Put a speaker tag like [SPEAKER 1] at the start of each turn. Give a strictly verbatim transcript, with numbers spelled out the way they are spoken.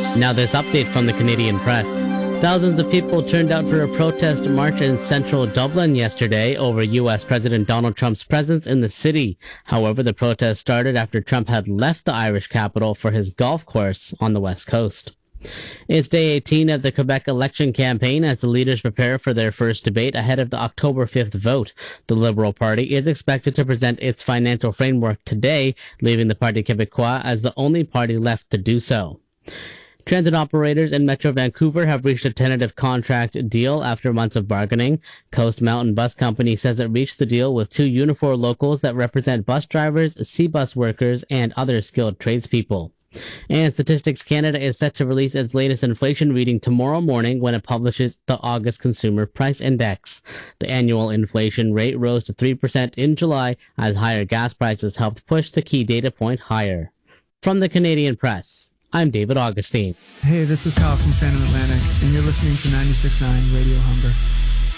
[SPEAKER 1] Now this update from the Canadian Press. Thousands of people turned out for a protest march in central Dublin yesterday over U S President Donald Trump's presence in the city. However, the protest started after Trump had left the Irish capital for his golf course on the west coast. It's day eighteen of the Quebec election campaign as the leaders prepare for their first debate ahead of the October fifth vote. The Liberal Party is expected to present its financial framework today, leaving the Parti Québécois as the only party left to do so. Transit operators in Metro Vancouver have reached a tentative contract deal after months of bargaining. Coast Mountain Bus Company says it reached the deal with two Unifor locals that represent bus drivers, C-bus workers, and other skilled tradespeople. And Statistics Canada is set to release its latest inflation reading tomorrow morning when it publishes the August Consumer Price Index. The annual inflation rate rose to three percent in July as higher gas prices helped push the key data point higher. From the Canadian Press, I'm David Augustine.
[SPEAKER 2] Hey, this is Kyle from Phantom Atlantic, and you're listening to ninety-six point nine Radio Hunger.